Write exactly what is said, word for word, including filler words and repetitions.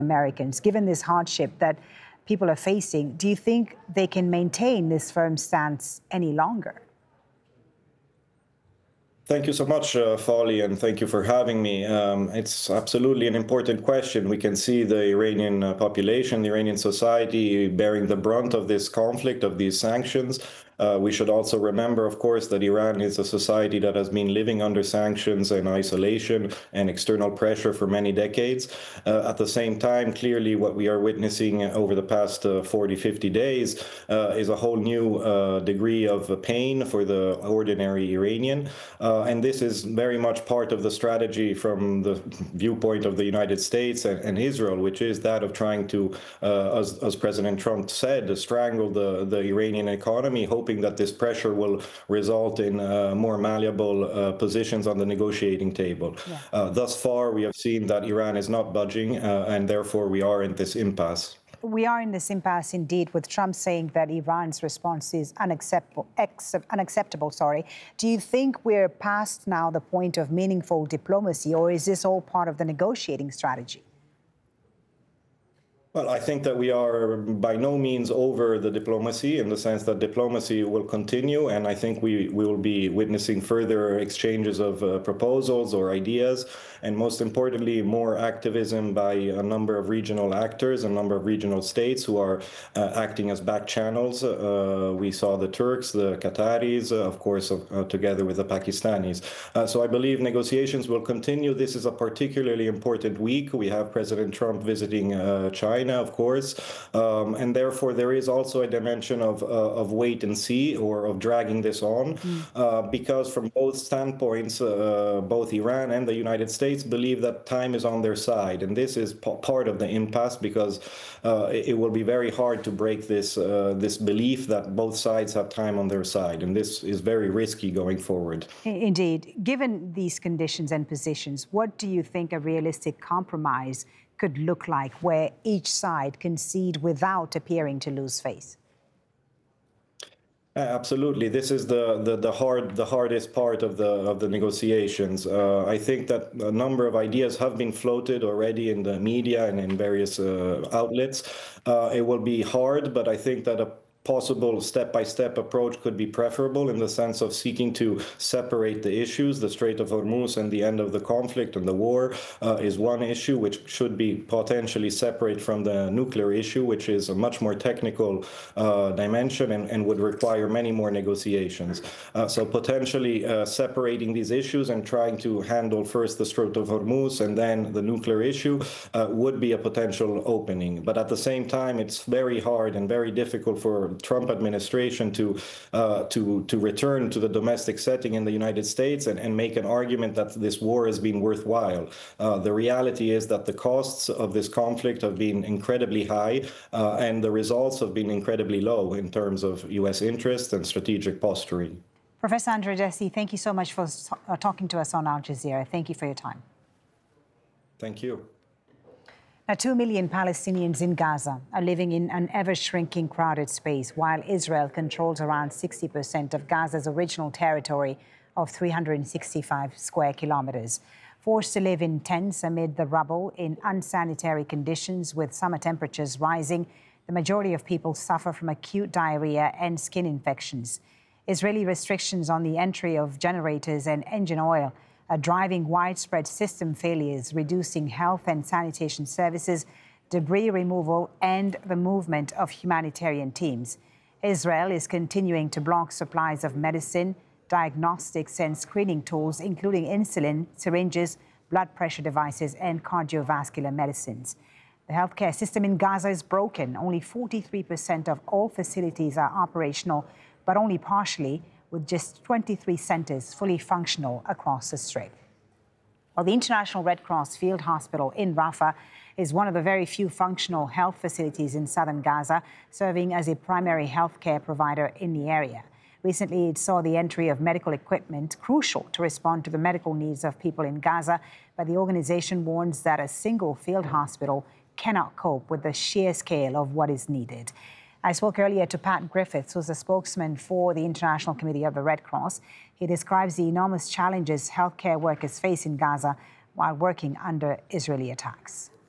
Americans, given this hardship that people are facing, do you think they can maintain this firm stance any longer? Thank you so much, uh, Folly, and thank you for having me. Um, it's absolutely an important question. We can see the Iranian uh, population, the Iranian society bearing the brunt of this conflict, of these sanctions. Uh, we should also remember, of course, that Iran is a society that has been living under sanctions and isolation and external pressure for many decades. Uh, at the same time, clearly what we are witnessing over the past uh, forty, fifty days uh, is a whole new uh, degree of pain for the ordinary Iranian. Uh, and this is very much part of the strategy from the viewpoint of the United States and, and Israel, which is that of trying to, uh, as, as President Trump said, strangle the, the Iranian economy, hoping that this pressure will result in uh, more malleable uh, positions on the negotiating table. Yeah. Uh, thus far, we have seen that Iran is not budging, uh, and therefore we are in this impasse. We are in this impasse indeed, with Trump saying that Iran's response is unacceptable. Ex unacceptable. Sorry. Do you think we're past now the point of meaningful diplomacy, or is this all part of the negotiating strategy? Well, I think that we are by no means over the diplomacy, in the sense that diplomacy will continue, and I think we, we will be witnessing further exchanges of uh, proposals or ideas, and most importantly, more activism by a number of regional actors, a number of regional states who are uh, acting as back channels. Uh, we saw the Turks, the Qataris, uh, of course, uh, together with the Pakistanis. Uh, so I believe negotiations will continue. This is a particularly important week. We have President Trump visiting uh, China. Of course, um, and therefore there is also a dimension of, uh, of wait and see, or of dragging this on, mm. uh, because from both standpoints, uh, both Iran and the United States believe that time is on their side, and this is p part of the impasse, because uh, it, it will be very hard to break this uh, this belief that both sides have time on their side, and this is very risky going forward. Indeed. Given these conditions and positions, what do you think a realistic compromise could look like, where each side concede without appearing to lose face? Absolutely, this is the, the the hard the hardest part of the of the negotiations. Uh, I think that a number of ideas have been floated already in the media and in various uh, outlets. Uh, it will be hard, but I think that a possible step-by-step approach could be preferable, in the sense of seeking to separate the issues. The Strait of Hormuz and the end of the conflict and the war uh, is one issue, which should be potentially separate from the nuclear issue, which is a much more technical uh, dimension and, and would require many more negotiations. Uh, so potentially uh, separating these issues and trying to handle first the Strait of Hormuz and then the nuclear issue uh, would be a potential opening. But at the same time, it's very hard and very difficult for Trump administration to uh, to to return to the domestic setting in the United States and, and make an argument that this war has been worthwhile. Uh, the reality is that the costs of this conflict have been incredibly high, uh, and the results have been incredibly low in terms of U S interest and strategic posturing. Professor Andrew Dessy, thank you so much for uh, talking to us on Al Jazeera. Thank you for your time. Thank you. Now, two million Palestinians in Gaza are living in an ever-shrinking crowded space, while Israel controls around sixty percent of Gaza's original territory of three hundred sixty-five square kilometers. Forced to live in tents amid the rubble in unsanitary conditions, with summer temperatures rising, the majority of people suffer from acute diarrhea and skin infections. Israeli restrictions on the entry of generators and engine oil are driving widespread system failures, reducing health and sanitation services, debris removal, and the movement of humanitarian teams. Israel is continuing to block supplies of medicine, diagnostics, and screening tools, including insulin, syringes, blood pressure devices, and cardiovascular medicines. The healthcare system in Gaza is broken. Only forty-three percent of all facilities are operational, but only partially, with just twenty-three centers fully functional across the Strait. Well, the International Red Cross Field Hospital in Rafah is one of the very few functional health facilities in southern Gaza, serving as a primary healthcare provider in the area. Recently, it saw the entry of medical equipment crucial to respond to the medical needs of people in Gaza, but the organization warns that a single field hospital cannot cope with the sheer scale of what is needed. I spoke earlier to Pat Griffiths, who's a spokesman for the International Committee of the Red Cross. He describes the enormous challenges healthcare workers face in Gaza while working under Israeli attacks.